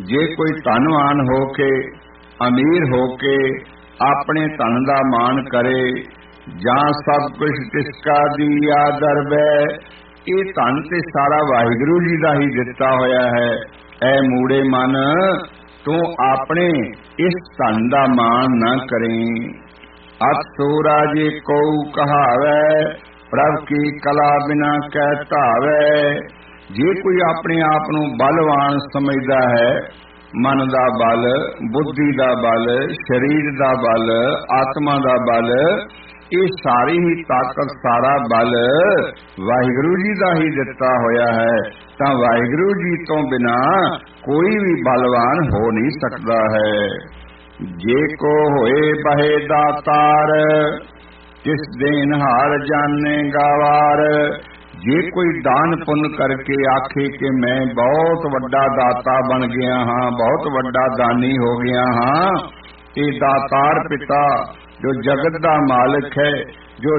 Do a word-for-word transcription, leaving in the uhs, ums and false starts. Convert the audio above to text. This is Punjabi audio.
ਜੇ ਕੋਈ ਧਨਵਾਨ ਹੋ ਕੇ ਅਮੀਰ ਹੋ ਕੇ ਆਪਣੇ ਧਨ ਦਾ ਮਾਣ ਕਰੇ, ਜਾਂ ਸਭ ਕੁਝ ਤਿਸਕਾ ਦੀਆ ਦਰਬੈ, ਇਹ ਧਨ ਤੇ ਸਾਰਾ ਵਾਹਿਗੁਰੂ ਜੀ ਦਾ ਹੀ ਦਿੱਤਾ ਹੋਇਆ ਹੈ। ਐ ਮੂੜੇ ਮਨ, ਤੂੰ ਆਪਣੇ ਇਸ ਧਨ ਦਾ ਮਾਣ ਨਾ ਕਰੀਂ। ਅਤ ਸੋਰਾ ਜੇ ਕਉ ਕਹਾਵੈ, ਪ੍ਰਭ ਕੀ ਕਲਾ ਬਿਨਾ ਕਹਿ ਧਾਵੈ। ਜੇ ਕੋਈ ਆਪਣੇ ਆਪ ਨੂੰ ਬਲਵਾਨ ਸਮਝਦਾ ਹੈ, ਮਨ ਦਾ ਬਲ, ਬੁੱਧੀ ਦਾ ਬਲ, ਸਰੀਰ ਦਾ ਬਲ, ਆਤਮਾ ਦਾ ਬਲ, ਇਹ ਸਾਰੀ ਹੀ ਤਾਕਤ, ਸਾਰਾ ਬਲ ਵਾਹਿਗੁਰੂ ਜੀ ਦਾ ਹੀ ਦਿੱਤਾ ਹੋਇਆ ਹੈ, ਤਾਂ ਵਾਹਿਗੁਰੂ ਜੀ ਤੋਂ ਬਿਨਾ ਕੋਈ ਵੀ ਬਲਵਾਨ ਹੋ ਨਹੀਂ ਸਕਦਾ ਹੈ। ਜੇ ਕੋ ਹੋਏ ਬਹੇ ਦਾਤਾਰ, ਤਿਸ ਦੇਨਹਾਰ ਜਾਣੇ ਗਾਵਾਰ। ਜੇ ਕੋਈ ਦਾਨ ਪੁੰਨ ਕਰਕੇ ਆਖੇ ਕਿ ਮੈਂ ਬਹੁਤ ਵੱਡਾ ਦਾਤਾ ਬਣ ਗਿਆ ਹਾਂ, ਬਹੁਤ ਵੱਡਾ ਦਾਨੀ ਹੋ ਗਿਆ ਹਾਂ, ਇਹ ਦਾਤਾਰ ਪਿਤਾ ਜੋ ਜਗਤ ਦਾ ਮਾਲਕ ਹੈ, ਜੋ